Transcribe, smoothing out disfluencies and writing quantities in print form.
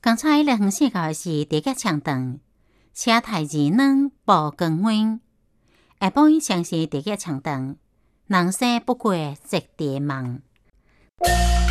刚才来分享的是地脚长长，车太二软不更温。下晡像是地脚长长，人生不过一地梦。